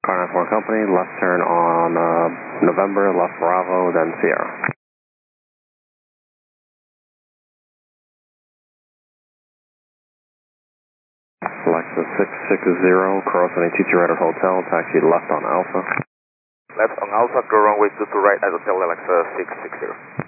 Car 94 Company, left turn on November, left Bravo, then Sierra. Lexus 660, crossing a TT Radar Hotel, taxi left on Alpha. Left on Alpha, go runway 22 right at Hotel Lexus 660.